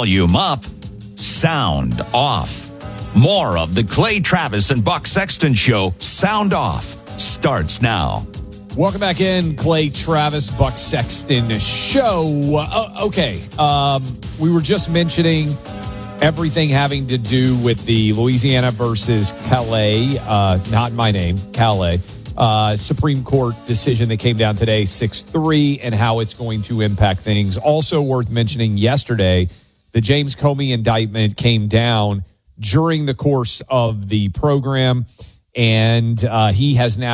Volume up, sound off. More of the Clay Travis and Buck Sexton Show, Sound Off, starts now. Welcome back in, Clay Travis, Buck Sexton Show. We were just mentioning everything having to do with the Louisiana versus Calais, not my name, Calais, Supreme Court decision that came down today, 6-3, and how it's going to impact things. Also worth mentioning, yesterday, the James Comey indictment came down during the course of the program, and he has now